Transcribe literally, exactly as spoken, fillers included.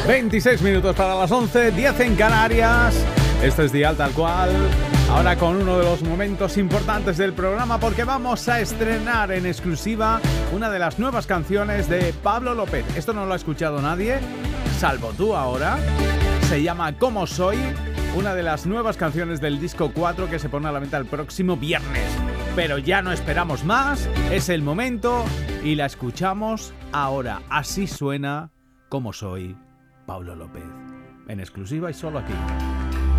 veintiséis minutos para las once, diez en Canarias. Esto es Dial Tal Cual. Ahora con uno de los momentos importantes del programa, porque vamos a estrenar en exclusiva una de las nuevas canciones de Pablo López. Esto no lo ha escuchado nadie, salvo tú ahora. Se llama Como Soy, una de las nuevas canciones del disco cuatro que se pone a la venta el próximo viernes. Pero ya no esperamos más, es el momento y la escuchamos ahora. Así suena Como Soy, Pablo López. En exclusiva y solo aquí.